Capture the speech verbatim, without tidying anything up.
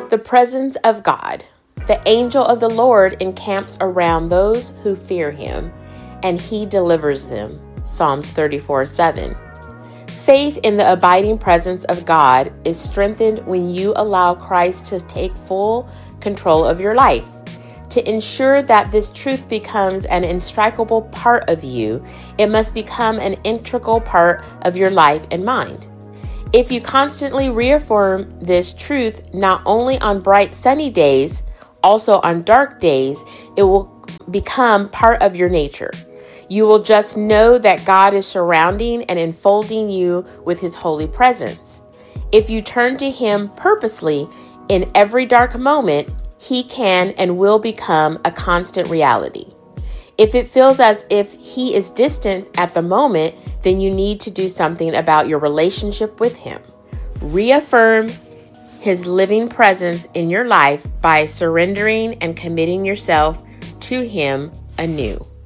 The presence of God. The angel of the Lord encamps around those who fear him, and he delivers them. Psalms thirty-four seven. Faith in the abiding presence of God is strengthened when you allow Christ to take full control of your life. To ensure that this truth becomes an inextricable part of you, it must become an integral part of your life and mind. If you constantly reaffirm this truth, not only on bright sunny days, also on dark days, it will become part of your nature. You will just know that God is surrounding and enfolding you with his holy presence. If you turn to him purposely in every dark moment, he can and will become a constant reality. If it feels as if he is distant at the moment, then you need to do something about your relationship with him. Reaffirm his living presence in your life by surrendering and committing yourself to him anew.